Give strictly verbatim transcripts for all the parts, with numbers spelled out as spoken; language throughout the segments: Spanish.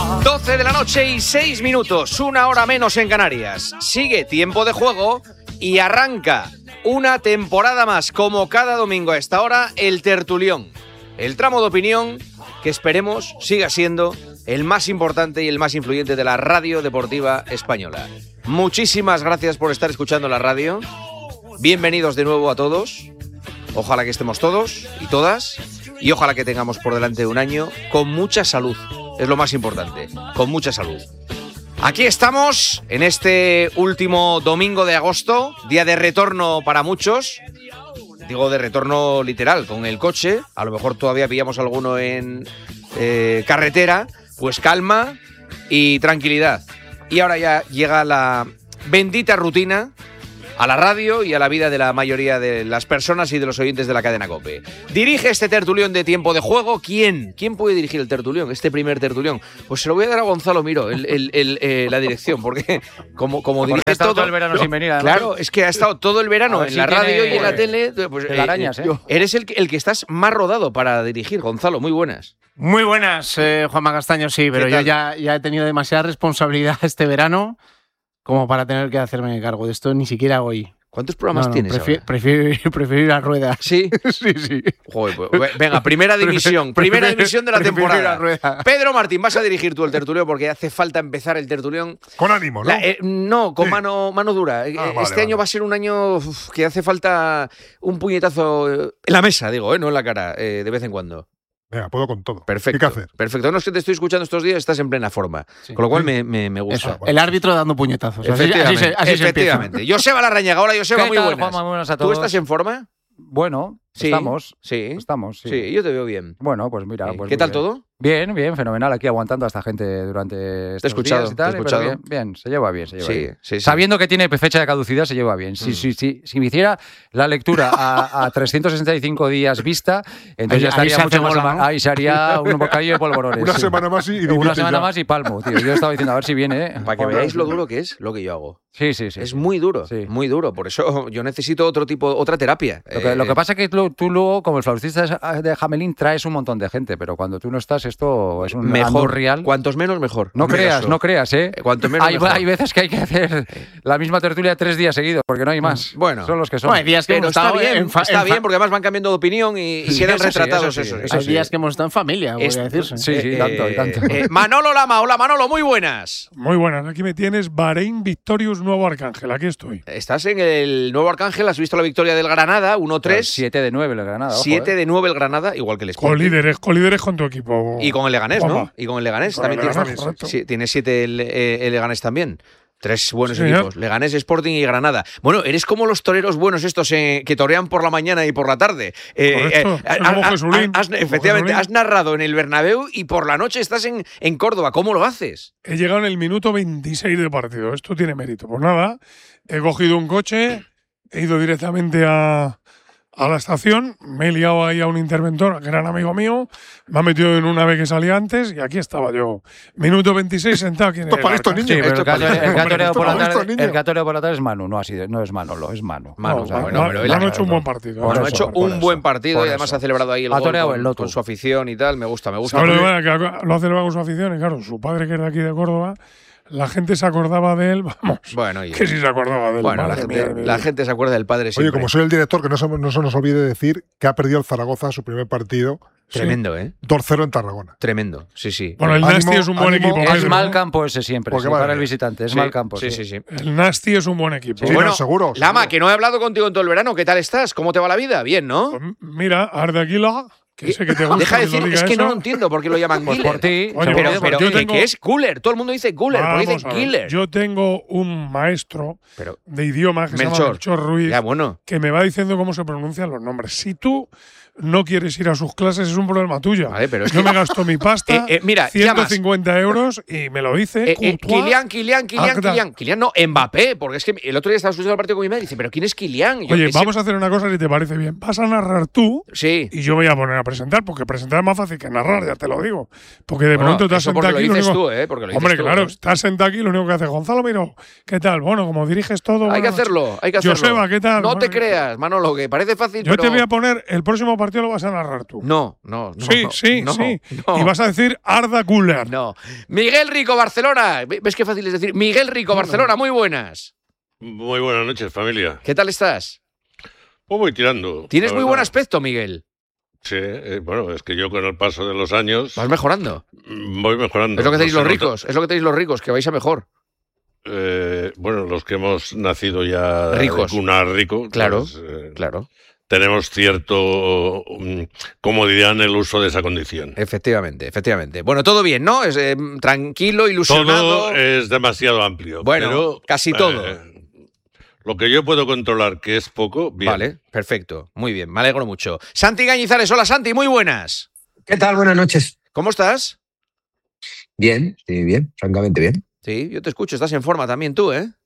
doce de la noche y seis minutos, una hora menos en Canarias. Sigue tiempo de juego y arranca una temporada más, como cada domingo a esta hora, el Tertulión. El tramo de opinión que esperemos siga siendo el más importante y el más influyente de la radio deportiva española. Muchísimas gracias por estar escuchando la radio. Bienvenidos de nuevo a todos. Ojalá que estemos todos y todas. Y ojalá que tengamos por delante un año con mucha salud. Es lo más importante, con mucha salud. Aquí estamos en este último domingo de agosto, día de retorno para muchos. Digo de retorno literal, con el coche. A lo mejor todavía pillamos alguno en eh, carretera. Pues calma y tranquilidad. Y ahora ya llega la bendita rutina a la radio y a la vida de la mayoría de las personas y de los oyentes de la cadena COPE. Dirige este tertulión de tiempo de juego. ¿Quién? ¿Quién puede dirigir el tertulión? Este primer tertulión. Pues se lo voy a dar a Gonzalo Miro, el, el, el, eh, la dirección, porque como, como dirige ha estado todo, todo el verano sin venir. Además. Claro, es que ha estado todo el verano en si la radio tiene, y en la tele. Pues, eh, arañas, ¿eh? Eres el, el que estás más rodado para dirigir, Gonzalo. Muy buenas. Muy buenas, eh, Juanma Castaño, sí, pero yo ya, ya he tenido demasiada responsabilidad este verano como para tener que hacerme cargo de esto, ni siquiera hoy. ¿Cuántos programas no, no, tienes prefiero, ahora? Prefiero, prefiero ir a ruedas. ¿Sí? Sí, sí. Joder, pues, venga, primera división. primera división de la temporada. Pedro Martín, vas a dirigir tú el tertulión porque hace falta empezar el tertulión. Con ánimo, ¿no? La, eh, no, con sí. mano, mano dura. Ah, este vale, año vale. va a ser un año uf, que hace falta un puñetazo en la mesa, digo, eh, no en la cara, eh, de vez en cuando. Venga, puedo con todo. Perfecto. ¿Qué hay que hacer? Perfecto. No es que te estoy escuchando estos días, estás en plena forma. Sí. Con lo cual me, me, me gusta. Eso, el árbitro dando puñetazos. Efectivamente. Así, así, así efectivamente. Se Joseba Larrañaga. Hola, Joseba, muy tal, buenas. Juanma, buenas a todos. ¿Tú estás en forma? Bueno, Sí, estamos. Sí. Estamos, sí. Sí, yo te veo bien. Bueno, pues mira. Sí. Pues ¿Qué tal bien. todo? Bien, bien, fenomenal. Aquí aguantando a esta gente durante estos Te he escuchado, días y tal. te he pero escuchado. Bien, bien, se lleva bien, se lleva Sí, bien. sí, sí. Sabiendo que tiene fecha de caducidad, se lleva bien. Si, Mm. si, si, si me hiciera la lectura a, a trescientos sesenta y cinco días vista, entonces Ahí- ya estaría ahí se mucho hace más. bola, ¿no? Ahí se haría un bocadillo de polvorones. Una sí. semana más y, y Una divierte semana ya. más y palmo, tío. Yo estaba diciendo, a ver si viene, ¿eh? Para que veáis lo duro que es lo que yo hago. Sí, sí, sí. Es muy duro, Sí. muy duro. Por eso yo necesito otro tipo, otra terapia. Lo que, Eh, lo que pasa es que tú, tú luego, como el flautista de Hamelin, traes un montón de gente, pero cuando tú no estás, esto es un mejor, real. cuantos menos mejor. No En mi creas, caso. no creas, ¿eh? Eh, Cuanto menos Hay, mejor. hay veces que hay que hacer la misma tertulia tres días seguidos, porque no hay más. Bueno. Son los que son. Bueno, hay días que Pero hemos está estado bien, en fa- está en bien, fa- porque además van cambiando de opinión y, y Sí, quedan eso sí, retratados eso sí, esos. eso Hay sí. días que hemos estado en familia, podría Es- decirse. Sí, sí, tanto, y tanto. eh, Manolo Lama, hola Manolo, muy buenas. Muy buenas, aquí me tienes Bahrein Victorious Nuevo Arcángel, aquí estoy. Estás en el Nuevo Arcángel, has visto la victoria del Granada, uno tres. siete de nueve el Granada. ojo, siete eh. de nueve el Granada, igual que el Sporting. Colíderes, colíderes con tu equipo. Y con el Leganés, ¿no? Juanma. Y con el Leganés Con también el tienes. Leganés, correcto. Sí, tiene siete el, eh, el Leganés también. Tres buenos Sí, señor. equipos, Leganés, Sporting y Granada. Bueno, eres como los toreros buenos estos eh, que torean por la mañana y por la tarde. Eh, Correcto. eh, Como has- Jesulín, has- como efectivamente, Jesulín. has narrado en el Bernabéu y por la noche estás en, en Córdoba. ¿Cómo lo haces? He llegado en el minuto veintiséis de partido, esto tiene mérito. Pues nada, he cogido un coche, he ido directamente a, a la estación, me he liado ahí a un interventor, que era un amigo mío, me ha metido en una ave que salía antes y aquí estaba yo. Minuto veintiséis sentado aquí en Esto el es para estos Arcángel. Sí, niños. pero el Esto que ha- el que ha toreado Esto por la lo ha visto, tarde- niño. el que ha toreado por la tarde es Manu, no, así de- no es Manolo, es Manu. Manu, No, o sea, no, bueno, no, pero no él han ha- hecho un buen partido. Por Bueno, ha eso, hecho por un eso, buen partido por y además eso. ha celebrado ahí el Ha gol toreado con, el Loto. con su afición y tal. Me gusta, me gusta. ¿Sabes lo que porque- pasa? Que lo ha celebrado con su afición y claro, su padre que es de aquí de Córdoba, la gente se acordaba de él, vamos, Bueno, oye. que sí se acordaba de él. Bueno, la madre gente, mía de mi la vida. gente se acuerda del padre siempre. Oye, como soy el director, que no se, no se nos olvide decir que ha perdido el Zaragoza su primer partido Tremendo, ¿eh? dos cero en Tarragona. Tremendo, sí, sí. Bueno, el Ánimo, Nasty es un buen ánimo, equipo. ánimo. Es Pedro, mal ¿eh? campo ese siempre, Porque sí, vale. para el visitante, es Sí, mal campo. Sí, sí, sí. El Nasty es un buen equipo. Sí, Bueno, no, seguro, Lama, seguro. que no he hablado contigo en todo el verano. ¿Qué tal estás? ¿Cómo te va la vida? Bien, ¿no? Pues mira, Ardaquila, que sé que te gusta. Deja de que lo decir, diga es que no eso. lo entiendo por qué lo llaman Pues Killer. por ti, Oye, pero vamos a pero ver, yo ¿qué- tengo- ¿qué es Cooler? Todo el mundo dice Cooler, pero Vamos dicen a ver, Killer. Yo tengo un maestro Pero, de idioma que se llama Melchor. Melchor Ruiz, ya, bueno. que me va diciendo cómo se pronuncian los nombres. Si tú no quieres ir a sus clases, es un problema tuyo. Vale, pero es yo que- me gasto mi pasta, Eh, eh, mira, ciento cincuenta euros, y me lo dice. Eh, eh, Courtois. Kylian, Kylian, Kylian, Agda. Kylian. Kylian no, Mbappé, porque es que el otro día estaba escuchando el partido con mi madre y dice, ¿pero quién es Kylian? Y yo, Oye, ese- vamos a hacer una cosa si te parece bien. Vas a narrar tú Sí. y yo voy a poner a presentar, porque presentar es más fácil que narrar, ya te lo digo. Porque de Bueno, pronto te has eso sentado porque aquí. lo dices único- tú, ¿eh? Porque lo dices Hombre, tú, claro, ¿eh? estás sentado aquí, lo único que hace Gonzalo Miro. ¿Qué tal? Bueno, como diriges todo. Hay que buenas noches. hacerlo, hay que hacerlo. Joseba, ¿qué tal? No te Bueno, creas, Manolo, que parece fácil, Yo pero… te voy a poner el próximo partido lo vas a narrar tú. No, no, no. Sí, sí, no, sí. no. Y vas a decir Arda Güler. No. Miguel Rico, Barcelona. ¿Ves qué fácil es decir? Miguel Rico, Barcelona, muy buenas. Muy buenas noches, familia. ¿Qué tal estás? Pues voy tirando. Tienes la muy verdad. buen aspecto, Miguel. Sí, eh, bueno, es que yo con el paso de los años Vas mejorando. voy mejorando. Es lo que tenéis No los se nota- ricos. Es lo que tenéis los ricos, que vais a mejor. Eh, bueno, los que hemos nacido ya Ricos. de cuna rico, Claro, pues, eh, Claro. tenemos cierto um, comodidad en el uso de esa condición. Efectivamente, efectivamente. Bueno, todo bien, ¿no? Es, eh, tranquilo, ilusionado. Todo es demasiado amplio. Bueno, pero, casi todo. eh, lo que yo puedo controlar, que es poco, bien. Vale, perfecto. Muy bien, me alegro mucho. Santi Gañizares, hola Santi, muy buenas. ¿Qué tal? Buenas noches. ¿Cómo estás? Bien, sí, bien, francamente bien. Sí, yo te escucho, estás en forma también tú, ¿eh?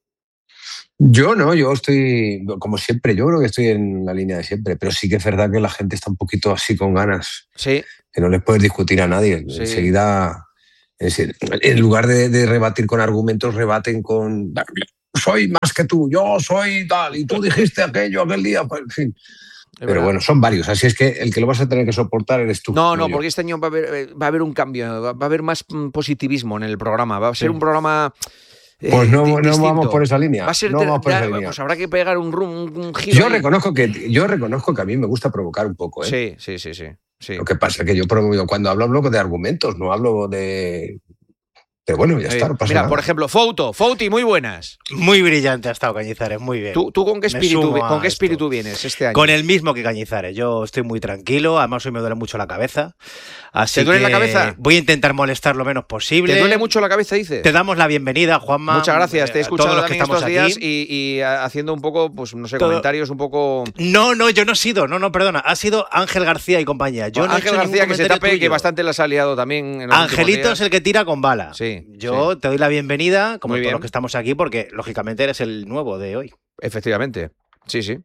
Yo no, yo estoy, como siempre, yo creo que estoy en la línea de siempre, pero sí que es verdad que la gente está un poquito así con ganas, Sí, que no les puedes discutir a nadie. Sí. Enseguida, es decir, en lugar de, de rebatir con argumentos, rebaten con soy más que tú, yo soy tal, y tú dijiste aquello aquel día, pues, en fin. es Pero verdad. bueno, son varios, así es que el que lo vas a tener que soportar eres tú. No, no, yo. porque este año va a haber, eh, va a haber un cambio, va va a haber más mm, positivismo en el programa, va a ser Sí. un programa eh, Pues no, di- no distinto. vamos por esa línea. Va a ser no ter- vamos por da- esa línea. pues habrá que pegar un, rum, un, un giro. Yo ahí. reconozco que yo reconozco que a mí me gusta provocar un poco, ¿eh? Sí, sí, sí, sí. sí. Lo que pasa es que yo promuevo, cuando hablo, hablo de argumentos, no hablo de. Pero bueno, ya Eh, está, no pasa Mira, nada. por ejemplo, Fouto, Fouti, muy buenas. Muy brillante ha estado Cañizares, muy bien. ¿Tú, tú con qué Me espíritu, sumo vi- a con qué esto. espíritu vienes este año? Con el mismo que Cañizares. Yo estoy muy tranquilo, además hoy me duele mucho la cabeza. Así ¿Te duele la que cabeza? Voy a intentar molestar lo menos posible. ¿Te duele mucho la cabeza, dices? Te damos la bienvenida, Juanma. Muchas gracias, te he eh, a escuchado todos los que también estos estamos días aquí. y, y, a- haciendo un poco, pues no sé, Todo- comentarios un poco... No, no, yo no he sido, no, no, perdona. Ha sido Ángel García y compañía. Yo no he Ángel hecho ningún García, que se comentario tape, que tuyo. bastante las ha liado también en los últimos Angelito días. es el que tira con bala. Sí, Yo sí. te doy la bienvenida, como Muy todos bien. los que estamos aquí, porque lógicamente eres el nuevo de hoy. Efectivamente, sí, sí.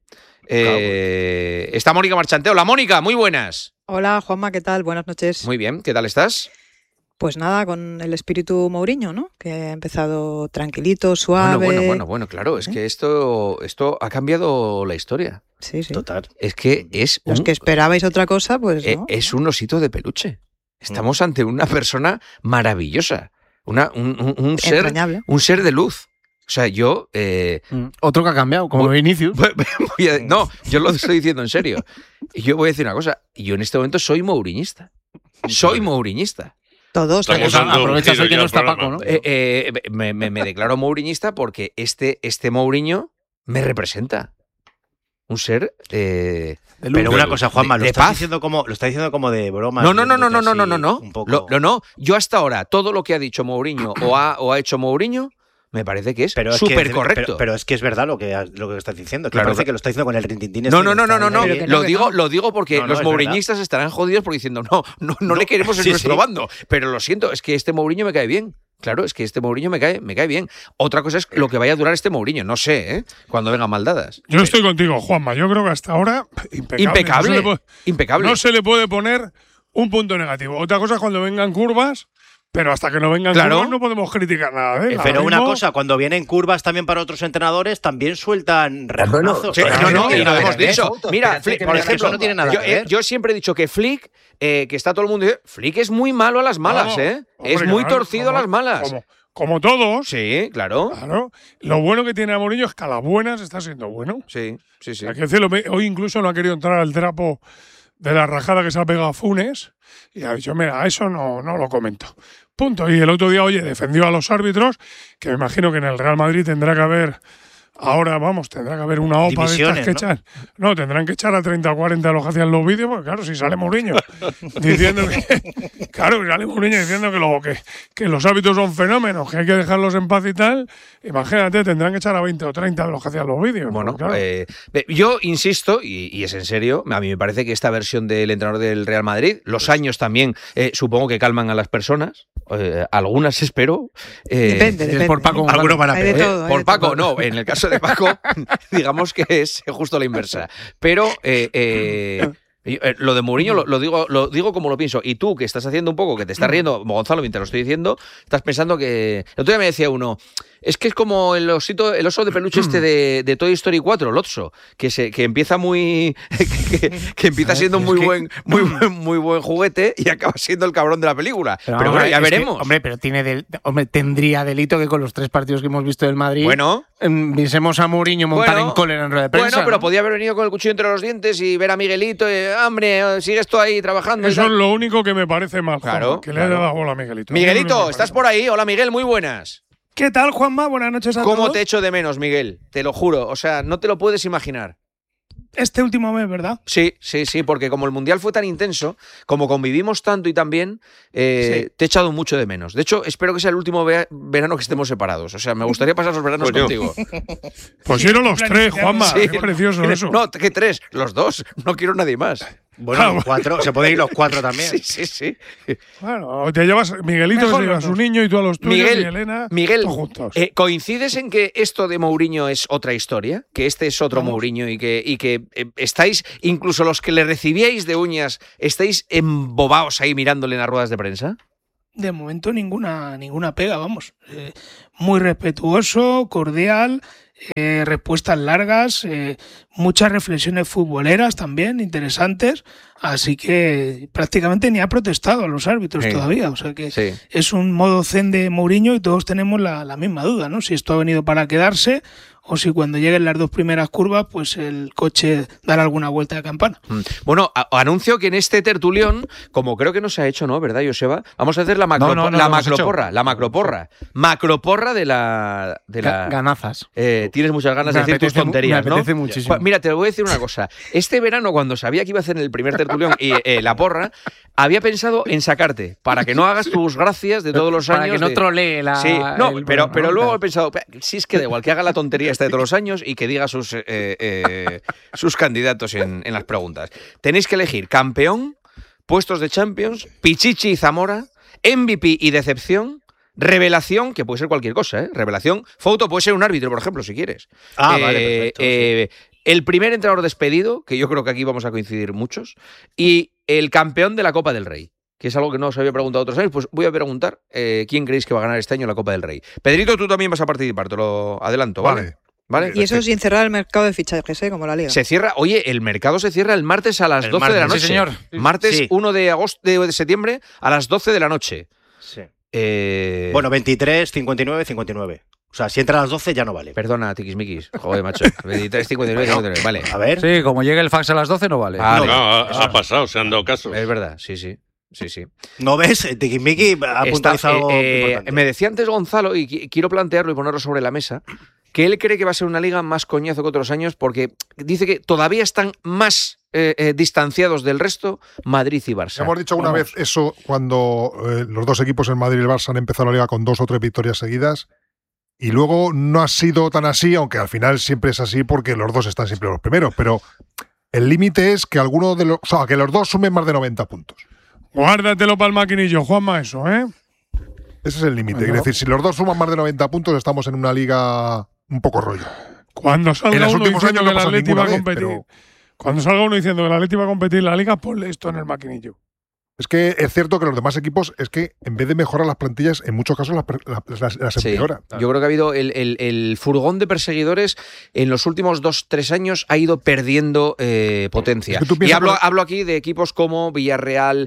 Eh, está Mónica Marchante. Hola, Mónica, muy buenas. Hola Juanma, ¿qué tal? Buenas noches. Muy bien, ¿qué tal estás? Pues nada, con el espíritu Mourinho, ¿no? Que ha empezado tranquilito, suave. Bueno, bueno, bueno, bueno, claro, es ¿Eh? que esto, esto ha cambiado la historia. Sí, sí. Total. Es que es Los un, que esperabais otra cosa, pues eh, no. es un osito de peluche. Estamos ante una persona maravillosa, una, un, un- un ser, Entrañable. un ser de luz. O sea, yo eh, Mm. Otro que ha cambiado, como Voy- Vinicius. voy a- no, yo lo estoy diciendo en serio. Y yo voy a decir una cosa, yo en este momento soy mouriñista. Soy mouriñista. Todos. Estamos todos. dando un Aprovechas giro hoy que ya no al está programa. Paco, ¿no? Eh, eh, me, me- me declaro mouriñista porque este, este Mourinho me representa. Un ser eh, De luz. Pero una cosa, Juanma, de- lo de estás paz. diciendo como lo está diciendo como de broma. No, no, no, no, riéndote no, no, no, así no, no. un poco. Lo- lo no. Yo hasta ahora, todo lo que ha dicho Mourinho o ha, o ha hecho Mourinho, me parece que es Pero es que- súper correcto. Pero, pero es que es verdad lo que, lo que estás diciendo. Que Claro, parece claro. que lo está diciendo con el rintintín. No, este no, que no, no, está no, no. ahí. Pero que Lo que digo, no. lo digo porque No, no, los es mouriñistas estarán jodidos porque diciendo, no, no, no, le queremos en sí, nuestro sí. bando. Pero lo siento, es que este Mourinho me cae bien. Claro, es que este Mourinho me cae, me cae bien. Otra cosa es lo que vaya a durar este Mourinho. No sé, ¿eh? Cuando vengan maldadas. Yo estoy contigo, Juanma. Yo creo que hasta ahora, impecable. Impecable. No se le puede, Impecable. no se le puede poner un punto negativo. Otra cosa es cuando vengan curvas, pero hasta que no vengan Claro. curvas no podemos criticar nada de él. Pero Ahora una mismo- cosa, cuando vienen curvas también para otros entrenadores, también sueltan rejonazos. Sí, Pero no, no, no, y lo pero hemos espérate, dicho. Fouto, Mira, espérate, Flick, que por me- ejemplo, eso no tiene nada yo, que ver. eh, yo siempre he dicho que Flick, eh, que está todo el mundo diciendo, Flick es muy malo a las malas, Vamos, ¿eh? hombre, es muy claro, torcido a como- las malas. Como, como todos. Sí, claro. Claro. Lo bueno que tiene a Mourinho es que a las buenas está siendo bueno. Sí, sí, sí. Hay que decirlo, me- hoy incluso no ha querido entrar al trapo de la rajada que se ha pegado a Funes y ha dicho, mira, a eso no, no lo comento. Punto. Y el otro día, oye, defendió a los árbitros, que me imagino que en el Real Madrid tendrá que haber, ahora vamos, tendrá que haber una OPA de estas Divisiones, que ¿no? echan. No, tendrán que echar a treinta o cuarenta los que hacían los vídeos, porque claro, si sale Mourinho diciendo que, claro, si sale Mourinho diciendo que, lo, que, que los hábitos son fenómenos, que hay que dejarlos en paz y tal, imagínate, tendrán que echar a veinte o treinta de los que hacían los vídeos. Bueno, porque, claro, eh, ve- yo insisto, y, y es en serio, a mí me parece que esta versión del entrenador del Real Madrid, los años también, eh, supongo que calman a las personas, eh, algunas espero. eh, Depende, Es depende. por Paco González. Algunos van a Hay de peor. todo. hay Por de Paco, todo. no, en el caso de Paco, digamos que es justo la inversa. Pero eh, eh, yo, eh, lo de Mourinho lo, lo digo, lo digo como lo pienso. Y tú, que estás haciendo un poco, que te estás riendo, Gonzalo, mientras lo estoy diciendo, estás pensando que. El otro día me decía uno, Es que es como el osito, el oso de peluche este de, de Toy Story cuatro, Lotso, que se que empieza muy que, que, que empieza siendo muy que... buen muy buen muy buen juguete y acaba siendo el cabrón de la película. Pero, pero bueno, ya veremos. Que, hombre, pero tiene del, hombre, tendría delito que con los tres partidos que hemos visto del Madrid, bueno, viésemos a Mourinho montar bueno, en cólera en rueda de prensa. Bueno, pero ¿no? podía haber venido con el cuchillo entre los dientes y ver a Miguelito, eh, hombre, sigues tú ahí trabajando. Eso es lo único que me parece mal, claro, Juan, que claro. le haya dado bola a Miguelito. Miguelito, ¿estás por ahí? Hola, Miguel, muy buenas. ¿Qué tal, Juanma? Buenas noches a ¿Cómo todos. te echo de menos, Miguel? Te lo juro. O sea, no te lo puedes imaginar. Este último mes, ¿verdad? Sí, sí, sí, porque como el Mundial fue tan intenso, como convivimos tanto y tan bien, eh, sí. te he echado mucho de menos. De hecho, espero que sea el último ve- verano que estemos separados. O sea, me gustaría pasar los veranos pues contigo. Pues quiero los tres, Juanma. Sí. Qué precioso eso. No, ¿qué tres? Los dos. No quiero nadie más. Bueno, los cuatro. Se pueden ir los cuatro también. Sí, sí, sí. Bueno, te llevas, Miguelito Mejor se lleva a los su dos. niño y tú a los tuyos Miguel, y Elena, Miguel, todos juntos. Eh, ¿coincides en que esto de Mourinho es otra historia? Que este es otro Vamos. Mourinho y que, y que eh, estáis, incluso los que le recibíais de uñas, estáis embobados ahí mirándole en las ruedas de prensa. De momento ninguna, ninguna pega, vamos. Eh, muy respetuoso, cordial, eh, respuestas largas, eh, muchas reflexiones futboleras también interesantes, así que prácticamente ni ha protestado a los árbitros Sí. todavía. O sea que Sí. es un modo zen de Mourinho y todos tenemos la, la misma duda, ¿no? Si esto ha venido para quedarse o si cuando lleguen las dos primeras curvas, pues el coche dará alguna vuelta de campana. Mm. Bueno, a- anuncio que en este tertulión, como creo que no se ha hecho, ¿no? ¿Verdad, Joseba? Vamos a hacer la, macro, No, no, no, la lo hemos macroporra, hecho. la macroporra. Macroporra de la... De la Ga- Ganazas. eh, tienes muchas ganas de Me decir tus apetece mu- tonterías, me ¿no? apetece muchísimo. Pa- Mira, te voy a decir una cosa. Este verano, cuando sabía que iba a hacer el primer tertulión y eh, la porra, había pensado en sacarte, para que no hagas tus gracias de todos los Para años. que no de- trolee la. Sí, no, el- pero, pero ¿no? luego he pensado, si es que da igual, que haga la tontería esta de todos los años y que diga sus, eh, eh, sus candidatos en, en las preguntas. Tenéis que elegir campeón, puestos de Champions, Pichichi y Zamora, M V P y decepción, revelación, que puede ser cualquier cosa, ¿eh? Revelación, foto puede ser un árbitro, por ejemplo, si quieres. Ah, Eh, vale, perfecto. eh, el primer entrenador despedido, que yo creo que aquí vamos a coincidir muchos, y el campeón de la Copa del Rey, que es algo que no os había preguntado otros años, pues voy a preguntar eh, quién creéis que va a ganar este año la Copa del Rey. Pedrito, tú también vas a participar, te lo adelanto, ¿vale? Vale. ¿Vale? Y eso sin cerrar el mercado de fichajes, ¿eh? Como la Liga. Se cierra, oye, el mercado se cierra el martes a las El doce de la martes, noche. sí, señor. Martes Sí. uno de agosto de septiembre a las doce de la noche. Sí. Eh, Bueno, veintitrés, cincuenta y nueve, cincuenta y nueve. O sea, si entra a las doce ya no vale. Perdona, tiquismiquis. Joder, macho. veintitrés, cincuenta y nueve, cincuenta y nueve. Vale. A ver. Sí, como llegue el fax a las doce no vale. Ah, No, no, ha, eso ha no. pasado, se han dado casos. Es verdad, sí, sí. Sí, sí. ¿No ves? Tikimiki ha Está- puntualizado algo eh, eh, importante. me decía antes Gonzalo, y qui- quiero plantearlo y ponerlo sobre la mesa, que él cree que va a ser una liga más coñazo que otros años porque dice que todavía están más eh, eh, distanciados del resto Madrid y Barça. Ya hemos dicho una Vamos. vez eso cuando eh, los dos equipos, el Madrid y el Barça, han empezado la liga con dos o tres victorias seguidas. Y luego no ha sido tan así, aunque al final siempre es así porque los dos están siempre los primeros. Pero el límite es que alguno de los, o sea, que los dos sumen más de noventa puntos. Guárdatelo para el maquinillo, Juanma, eso, ¿eh? Ese es el límite. Bueno. Es decir, si los dos suman más de noventa puntos, estamos en una liga un poco rollo. Cuando En salga los uno últimos diciendo años no que el ha pasado Atleti va a ninguna vez, competir, pero- cuando salga uno diciendo que el Atleti va a competir en la Liga, ponle esto en el maquinillo. Es que es cierto que los demás equipos, es que en vez de mejorar las plantillas, en muchos casos las, las, las, las Sí. empeoran. Yo creo que ha habido el, el- el furgón de perseguidores en los últimos dos, tres años ha ido perdiendo eh, potencia. Es que tú Y piensas hablo, que- hablo aquí de equipos como Villarreal,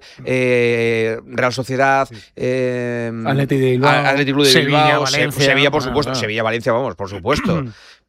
eh, Real Sociedad, eh, Atleti de Bilbao, Athletic Club de Sevilla, Bilbao, Se- Valencia. Sevilla, por Claro, supuesto, claro. Sevilla, Valencia, vamos, por supuesto.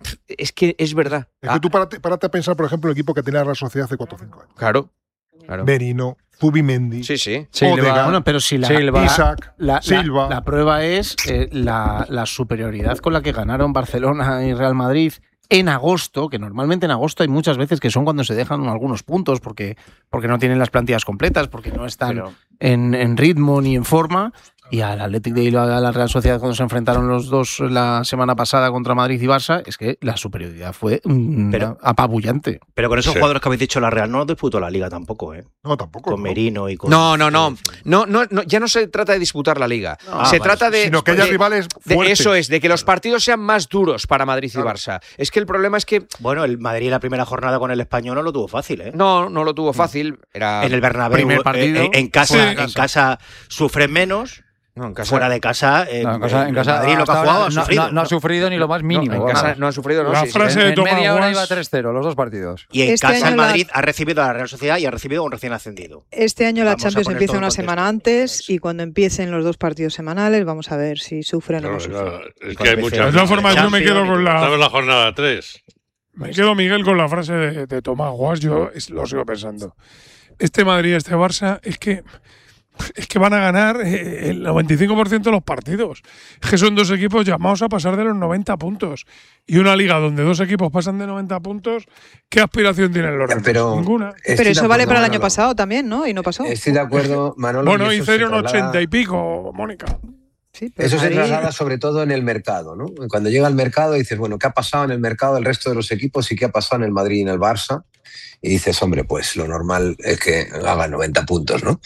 Es que es verdad. Es que tú párate, párate a pensar, por ejemplo, el equipo que tenía la Real Sociedad hace cuatro o cinco años. Claro, claro. Merino, Zubimendi, Sí, sí. Odegaard, Bueno, pero si la, Silva, la- Isaac, la, la- Silva. la prueba es eh, la, la superioridad con la que ganaron Barcelona y Real Madrid en agosto, que normalmente en agosto hay muchas veces que son cuando se dejan algunos puntos porque, porque no tienen las plantillas completas, porque no están Pero- en, en ritmo ni en forma. Y al Athletic de Bilbao y a la Real Sociedad cuando se enfrentaron los dos la semana pasada contra Madrid y Barça, es que la superioridad fue mm, Pero- apabullante. Pero con esos Sí. jugadores que habéis dicho, la Real no disputó la Liga tampoco, ¿eh? No, tampoco. Con ¿no? Merino y con. No, no, no. No, no, no. Ya no se trata de disputar la liga. Ah, se vale. trata de. Sino que haya de- rivales de- fuertes. eso es, de que los partidos sean más duros para Madrid y Claro. Barça. Es que el problema es que Bueno, el Madrid la primera jornada con el Español no lo tuvo fácil, ¿eh? no, no lo tuvo fácil. Era En el Bernabéu, Primer eh, partido. eh, en casa, Sí. en casa sufren menos. No, en casa, Fuera de casa, eh, No, en casa, en casa Madrid lo que ha hasta jugado ahora ha no, sufrido. no- no ha sufrido ni lo más mínimo. en vamos. casa no han sufrido, ¿no? La Sí, sí. frase En, de en Tomás media hora Guas- iba tres cero, los dos partidos. Y en Este casa año el la- Madrid ha recibido a la Real Sociedad y ha recibido a un recién ascendido. Este año la Vamos a Champions poner empieza todo en una contexto. semana antes y cuando empiecen los dos partidos semanales vamos a ver si sufren o no Claro, sufren. claro, es Con que hay el muchas. De todas formas, yo me quedo con Estamos la. en la jornada tres. Me quedo, Miguel, con la frase de, de Tomás Guas. Yo es- lo sigo pensando. Este Madrid, este Barça, es que. Es que van a ganar eh, el noventa y cinco por ciento de los partidos. Es que son dos equipos llamados a pasar de los noventa puntos. Y una liga donde dos equipos pasan de noventa puntos, ¿qué aspiración tienen los demás? Pero, Ninguna. estoy Pero de eso vale acuerdo, para el año Manolo. pasado también, ¿no? Y no pasó. Estoy de acuerdo, Manolo. Bueno, y eso hicieron se traslada- ochenta y pico, Mónica. Sí, pero Eso se Madrid- traslada sobre todo en el mercado, ¿no? Cuando llega al mercado dices, bueno, ¿qué ha pasado en el mercado del resto de los equipos y qué ha pasado en el Madrid y en el Barça? Y dices, hombre, pues lo normal es que hagan noventa puntos, ¿no?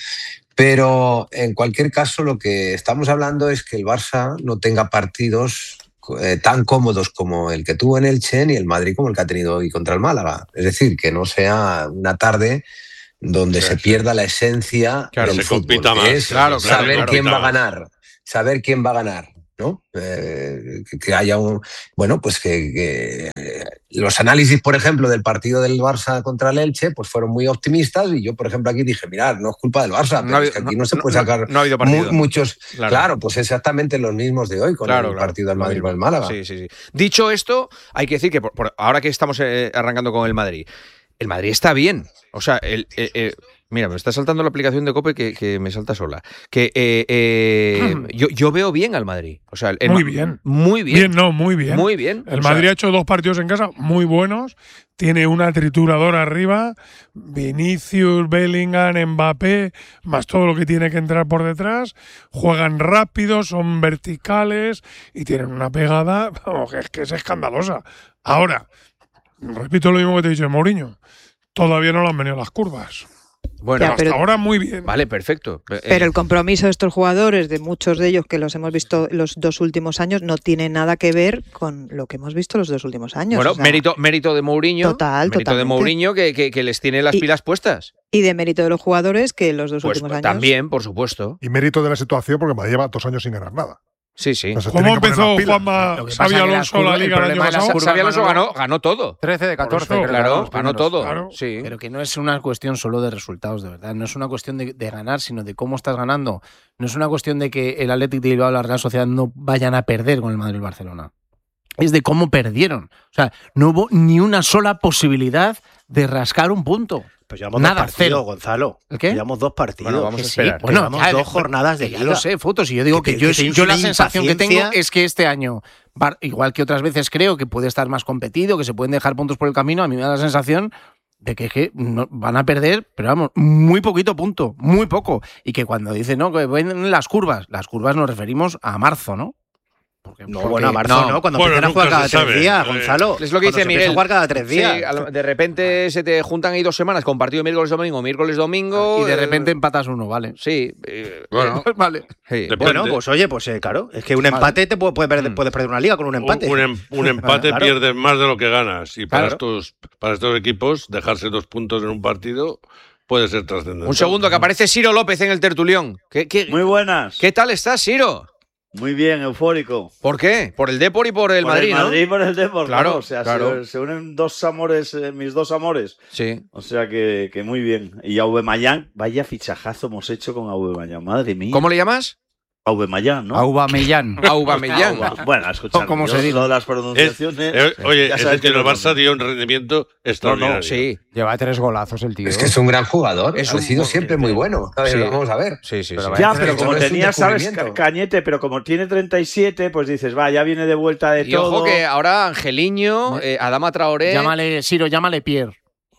Pero en cualquier caso lo que estamos hablando es que el Barça no tenga partidos eh, tan cómodos como el que tuvo en Elche ni el Madrid como el que ha tenido hoy contra el Málaga. Es decir, que no sea una tarde donde Sí, se sí. pierda la esencia Claro, del se fútbol, compita que más. es Claro, claro, saber claro, quién va a compita más. ganar, saber quién va a ganar, ¿no? Eh, que, que haya un... Bueno, pues que, que, eh, los análisis, por ejemplo, del partido del Barça contra el Elche, pues fueron muy optimistas y yo, por ejemplo, aquí dije, mirad, no es culpa del Barça, No pero ha es habido- que aquí no- no se no- puede sacar no ha habido mu- partido. muchos... Claro. Claro. pues exactamente los mismos de hoy con Claro, el claro. partido del Lo Madrid mismo. con el Málaga. Sí, sí, sí. Dicho esto, hay que decir que por- por- ahora que estamos eh, arrancando con el Madrid, el Madrid está bien. O sea, el, el- el- mira, me está saltando la aplicación de COPE que, que me salta sola. Que eh, eh, yo, yo veo bien al Madrid. O sea, el Muy Ma- bien. Muy bien. Bien, no, muy bien. Muy bien. El O sea, Madrid ha hecho dos partidos en casa muy buenos. Tiene una trituradora arriba. Vinicius, Bellingham, Mbappé, más todo lo que tiene que entrar por detrás. Juegan rápido, son verticales y tienen una pegada vamos, que, es, que es escandalosa. Ahora, repito lo mismo que te he dicho de Mourinho. Todavía no le han venido las curvas. bueno, Ya, Hasta pero- ahora muy bien. vale, perfecto. Eh, Pero el compromiso de estos jugadores, de muchos de ellos que los hemos visto los dos últimos años, no tiene nada que ver con lo que hemos visto los dos últimos años. bueno, O sea, mérito, mérito de Mourinho. Total, mérito de totalmente. Mourinho que, que- que les tiene las Y- pilas puestas. Y de mérito de los jugadores que los dos Pues últimos años. también, por supuesto. Y mérito de la situación porque Madrid lleva dos años sin ganar nada. Sí, sí. O sea, se ¿Cómo tienen que poner empezó las pilas. Juanma Lo que pasa Xavi es que las Alonso la curvas- el liga el año problema de las pasado? curvas, Xavi Alonso Manolo, ganó, ganó todo. trece de catorce, eso, creo, Claro, los ganó primeros. todo. Claro. Sí. Pero que no es una cuestión solo de resultados, de verdad. No es una cuestión de, de ganar, sino de cómo estás ganando. No es una cuestión de que el Athletic de Bilbao y la Real Sociedad no vayan a perder con el Madrid y el Barcelona. Es de cómo perdieron. O sea, no hubo ni una sola posibilidad de rascar un punto. Pues llevamos Nada, dos partidos, cero. Gonzalo. ¿El qué? Llevamos dos partidos. Bueno, vamos a Que esperar. Sí, bueno, ya, dos ya, jornadas de ya liga. lo sé, fotos. Y yo digo que, Que- yo, que tienes yo la una sensación que tengo impaciencia. es que este año, Bar- igual que otras veces creo que puede estar más competido, que se pueden dejar puntos por el camino, a mí me da la sensación de que, que no- van a perder, pero vamos, muy poquito punto, muy poco. Y que cuando dicen, no, que ven las curvas, las curvas nos referimos a marzo, ¿no? Porque, No, porque- bueno, a marzo no. no, cuando Bueno, empiezan a jugar nunca cada se tres sabe. días, Eh, Gonzalo. Es lo que dice Cuando se empieza Miguel. a jugar cada tres días. Sí, a lo- de repente se te juntan ahí dos semanas con partido miércoles domingo, miércoles domingo. Y de eh, repente empatas uno, ¿vale. Sí. eh, Bueno, Vale. sí. Depende. Bueno, pues oye, pues eh, claro, es que un Vale. empate te puede, puede perder, Mm. puedes perder una liga con un empate. Un, un em- un empate Claro. pierdes más de lo que ganas. Y para, Claro. estos, para estos equipos, dejarse dos puntos en un partido puede ser trascendental. Un segundo, que aparece Ciro López en el tertulión. ¿Qué, qué, Muy buenas. ¿qué tal estás, Ciro? Muy bien, eufórico. ¿Por qué? Por el Depor y por el por Madrid, el ¿no? Madrid y por el Depor. Claro, claro, o sea, claro. se, se unen dos amores, eh, mis dos amores. Sí. O sea que, que muy bien. Y Aubameyang, vaya fichajazo hemos hecho con Aubameyang, madre mía. ¿Cómo le llamas? Aubameyang, ¿no? Aubameyang. Aubameyang. Auba- Bueno, escuchad, ¿Cómo yo se dice? lo de las Es- pronunciaciones. eh, oye, ya ese sabes que tío del no Barça lo- dio un rendimiento extraordinario. Sí. Lleva tres golazos el tío. Es que es un gran jugador. Es ha un- sido siempre muy bueno. A ver, Sí. vamos a ver. Sí, sí, Pero sí. vaya- Ya, Esto pero no como es un tenía, ¿sabes? descubrimiento. Ca- Cañete, pero como tiene treinta y siete, pues dices, va, ya viene de vuelta de Y todo. ojo que ahora Angeliño, eh, Adama Traoré. Llámale, Ciro, llámale Pierre.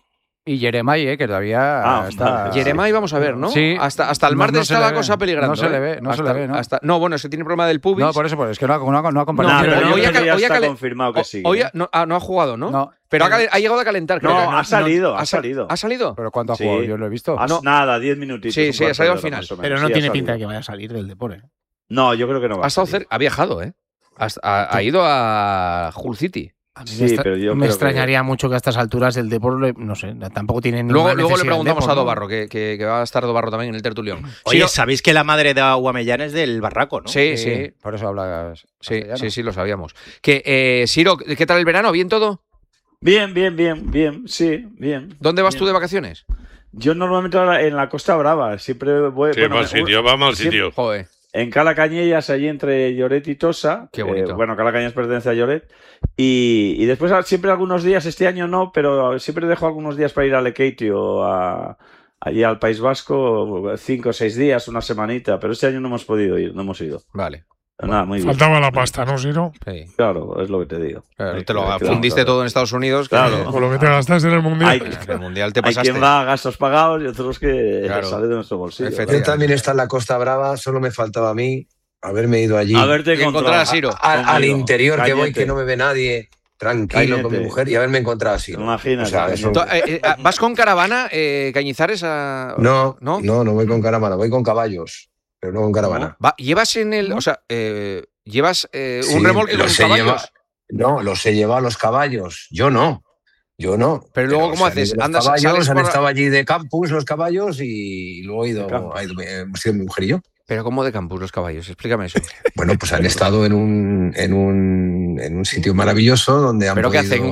Y Jeremai, eh, que todavía Ah, está... vale. Jeremai, vamos a ver, ¿no? Sí. Hasta, hasta el No- martes no se está le la ve. cosa peligrando. No se le ¿eh? ve, no se Hasta- le ve, ¿no? hasta- no, bueno, es que tiene problema del pubis. No, por eso, pues, es que no ha, no ha- no ha No, compartido. pero pero yo hoy creo ha- que ya hoy ha está cale- confirmado que O- sí. hoy ¿eh? ha- no, ah, no ha jugado, ¿no? No. Pero ha, cal- ha llegado a calentar, creo. No, que- ha salido, ha sa- salido. ¿Ha salido? ¿Pero cuánto ha Sí. jugado? Yo lo he visto. Has- no. Nada, diez minutitos. Sí, un sí, ha cuarto salido de al hora, final. más o menos. Pero no Sí, ha tiene salido. pinta de que vaya a salir del Depor. ¿eh? No, yo creo que no va Ha, a estado salir. cer- ha viajado, ¿eh? Hasta- ha, ha ido a Hull City. A mí Sí, me, extra- pero yo me creo extrañaría mucho que a estas alturas el Depor, le- no sé, tampoco tiene ninguna Luego, luego le necesidad el preguntamos Depor, a ¿no? Dobarro, que, que, que va a estar Dobarro también en el tertulión. Oye, Siro- ¿sabéis que la madre de Aguamellán es del Barraco, no? Sí, sí, Por eso hablas. sí, castellano. sí, sí, lo sabíamos. Que, eh, Siro, ¿qué tal el verano? ¿Bien todo? Bien, bien, bien, bien, sí, bien. ¿Dónde vas bien. tú de vacaciones? Yo normalmente ahora en la Costa Brava, siempre voy... Sí, bueno, mal me- sitio, va mal siempre- sitio. Joder. En Calacañellas, allí entre Lloret y Tosa. Qué bonito. Eh, bueno, Calacañas pertenece a Lloret. Y, y después ah, siempre algunos días, este año no, pero siempre dejo algunos días para ir a Lekeitio, a, allí al País Vasco, cinco o seis días, una semanita. Pero este año no hemos podido ir, no hemos ido. Vale. Nada, muy bien. Faltaba la pasta, ¿no, Siro? Sí. Claro, es lo que te digo. Claro, Hay te lo que- que- fundiste claro. todo en Estados Unidos. que- Claro. Con lo que te gastaste en el Mundial. Hay, En el Mundial te hay pasaste. quien va a gastos pagados y otros que Claro. sale de nuestro bolsillo. Efectivamente. Yo también está en la Costa Brava, solo me faltaba a mí haberme ido allí. A verte Y encontrar a Siro. A- al Conmigo. interior que voy, Caliente. que no me ve nadie, tranquilo con mi Caliente. mujer y haberme encontrado así. Imagínate. O sea, eso- To- eh, eh, ¿Vas con caravana, eh, Cañizares? A... no, ¿No? no, no, voy con caravana, voy con caballos, pero no con caravana. Va, ¿Llevas en el. O sea, eh, ¿llevas eh, un Sí, remolque con los he caballos? llevado- no, los he llevado a los caballos. Yo no. Yo no. Pero luego, ¿cómo se han haces? ido los Andas- caballos, sales han por- estado allí de campus los caballos y luego he ido, De campus. ha ido- hemos sido mi mujer y yo. Pero ¿cómo de campus los caballos? Explícame eso. Bueno, pues han estado en un, en un, en un sitio maravilloso donde han ¿Pero qué podido- hacen?